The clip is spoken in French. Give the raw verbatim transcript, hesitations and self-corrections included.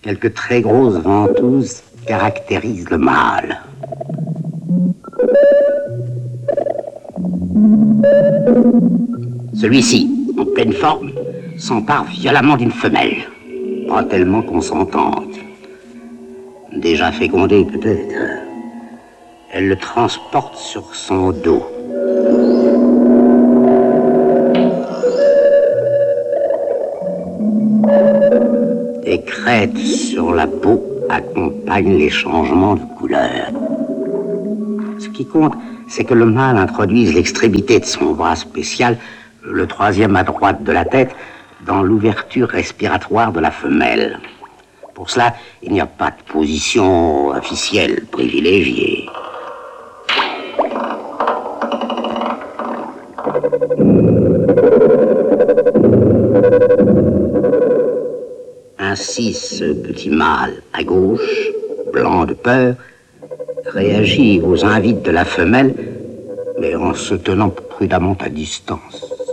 Quelques très grosses ventouses caractérisent le mâle. Celui-ci, en pleine forme, s'empare violemment d'une femelle, pas tellement consentante. Déjà fécondée peut-être, elle le transporte sur son dos. Des crêtes sur la peau accompagnent les changements de couleur. Ce qui compte, c'est que le mâle introduise l'extrémité de son bras spécial, le troisième à droite de la tête, dans l'ouverture respiratoire de la femelle. Pour cela, il n'y a pas de position officielle privilégiée. Ainsi, ce petit mâle à gauche, blanc de peur, réagit aux invites de la femelle, mais en se tenant prudemment à distance.